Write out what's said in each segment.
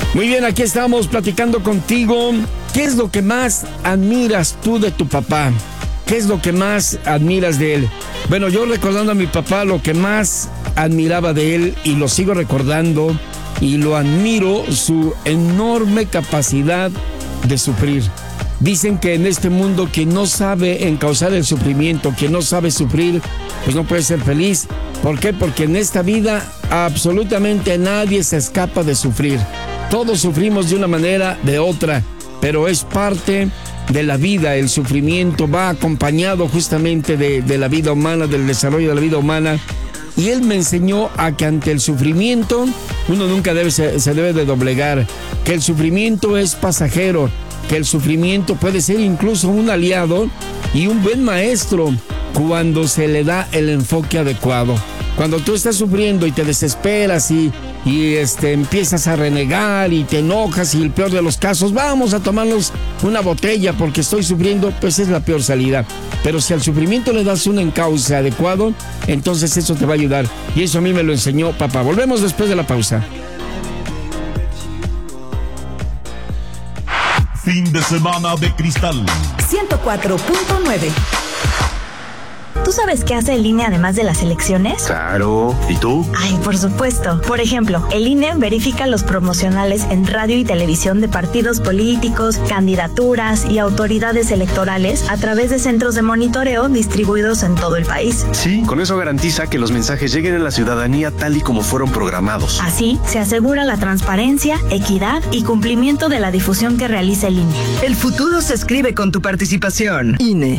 Muy bien, aquí estamos platicando contigo. ¿Qué es lo que más admiras tú de tu papá? ¿Qué es lo que más admiras de él? Bueno, yo recordando a mi papá, lo que más admiraba de él, y lo sigo recordando, y lo admiro, su enorme capacidad de sufrir. Dicen que en este mundo quien no sabe encauzar el sufrimiento, quien no sabe sufrir, pues no puede ser feliz. ¿Por qué? Porque en esta vida absolutamente nadie se escapa de sufrir. Todos sufrimos de una manera, de otra, pero es parte de la vida. El sufrimiento va acompañado justamente de la vida humana, del desarrollo de la vida humana. Y él me enseñó a que ante el sufrimiento uno nunca se debe de doblegar, que el sufrimiento es pasajero, que el sufrimiento puede ser incluso un aliado y un buen maestro cuando se le da el enfoque adecuado. Cuando tú estás sufriendo y te desesperas y empiezas a renegar y te enojas, y el peor de los casos, vamos a tomarnos una botella porque estoy sufriendo, pues es la peor salida. Pero si al sufrimiento le das un encauce adecuado, entonces eso te va a ayudar. Y eso a mí me lo enseñó papá. Volvemos después de la pausa. Fin de semana de Cristal 104.9. ¿Tú sabes qué hace el INE además de las elecciones? Claro. ¿Y tú? Ay, por supuesto. Por ejemplo, el INE verifica los promocionales en radio y televisión de partidos políticos, candidaturas y autoridades electorales a través de centros de monitoreo distribuidos en todo el país. Sí, con eso garantiza que los mensajes lleguen a la ciudadanía tal y como fueron programados. Así, se asegura la transparencia, equidad y cumplimiento de la difusión que realiza el INE. El futuro se escribe con tu participación. INE.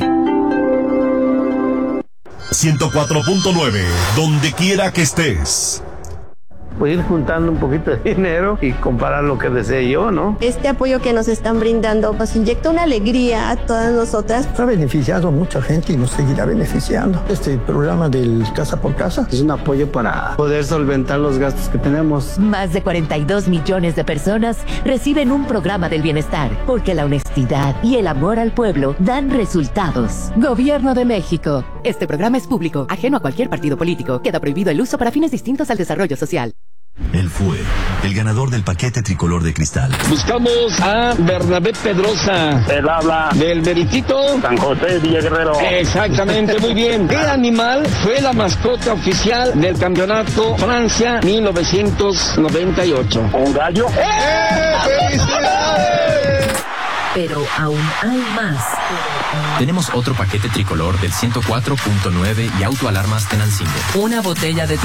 104.9, donde quiera que estés. Pues ir juntando un poquito de dinero y comprar lo que desee yo, ¿no? Este apoyo que nos están brindando nos inyecta una alegría a todas nosotras. Ha beneficiado a mucha gente y nos seguirá beneficiando. Este programa del Casa por Casa es un apoyo para poder solventar los gastos que tenemos. Más de 42 millones de personas reciben un programa del bienestar, porque la honestidad y el amor al pueblo dan resultados. Gobierno de México. Este programa es público, ajeno a cualquier partido político. Queda prohibido el uso para fines distintos al desarrollo social. Él fue el ganador del paquete tricolor de Cristal. Buscamos a Bernabé Pedrosa. Él habla del Veritito San José Villaguerrero. Exactamente, muy bien. ¿Qué animal fue la mascota oficial del campeonato Francia 1998? ¿Un gallo? ¡Felicidades! Pero aún hay más. Tenemos otro paquete tricolor del 104.9 y autoalarmas Tenancingo. Una botella de